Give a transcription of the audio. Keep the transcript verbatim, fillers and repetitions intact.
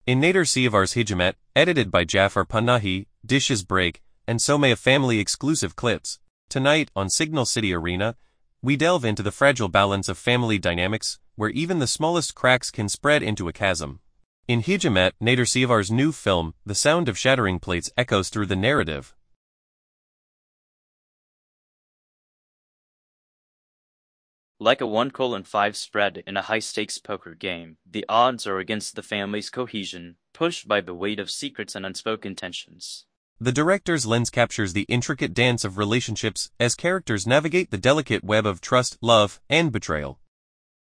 In Nader Sivar's Hijamet, edited by Jafar Panahi, Dishes Break, and so may a family exclusive clips. Tonight, on Signal City Arena, we delve into the fragile balance of family dynamics, where even the smallest cracks can spread into a chasm. In Hijamet, Nader Sivar's new film, the sound of shattering plates echoes through the narrative. Like a one colon five spread in a high-stakes poker game, the odds are against the family's cohesion, pushed by the weight of secrets and unspoken tensions. The director's lens captures the intricate dance of relationships as characters navigate the delicate web of trust, love, and betrayal.